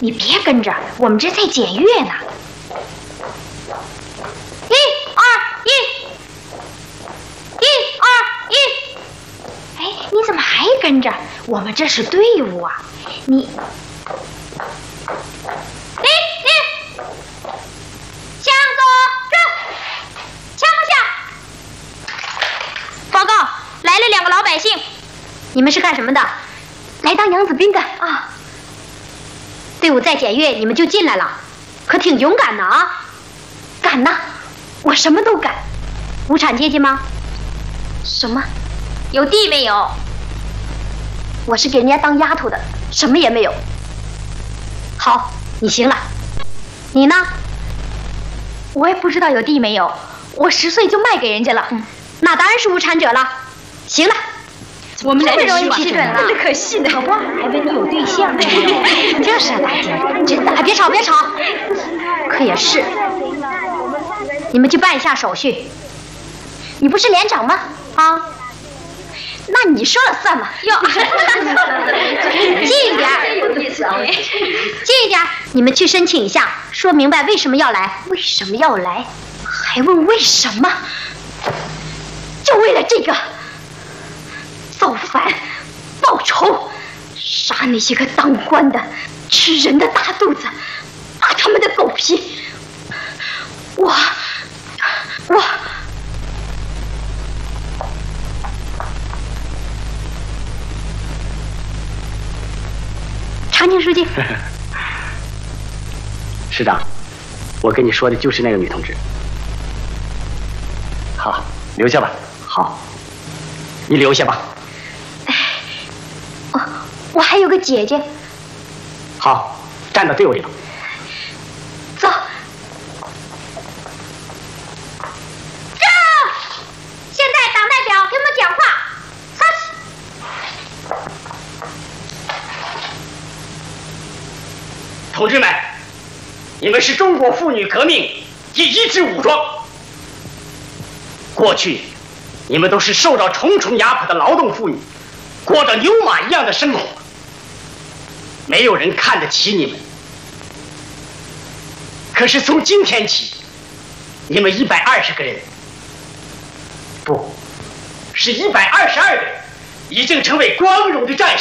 你别跟着，我们这在检阅呢。1、2、1，1、2、1。哎，你怎么还跟着？我们这是队伍啊！你，向左转，枪下。报告，来了2个老百姓，你们是干什么的？来当洋子兵的啊。队伍在检阅，你们就进来了，可挺勇敢的啊！敢呐，我什么都敢。无产阶级吗？什么？有地没有？我是给人家当丫头的，什么也没有。好，你行了。你呢？我也不知道有地没有，我10岁就卖给人家了。那当然是无产者了。行了。我们这么容易批准了，真可惜呢。可不，还问你有对象呢。就是啊，大姐，真的，别吵别吵。可也是，你们去办一下手续。你不是连长吗？啊，那你说了算嘛。哟，近一点，近一点。你们去申请一下，说明白为什么要来。为什么要来？还问为什么？就为了这个。造反、报仇，杀那些个当官的、吃人的大肚子，扒他们的狗皮。我，长青书记， 师长，我跟你说的就是那个女同志。好，留下吧。好，你留下吧。 我还有个姐姐。 好，站到队伍里头。 走。这，现在党代表给我们讲话。操！ 同志们，你们是中国妇女革命第1支武装。过去，你们都是受到重重压迫的劳动妇女，过着牛马一样的生活。没有人看得起你们，可是从今天起，你们120个人，不，是122个人，已经成为光荣的战士。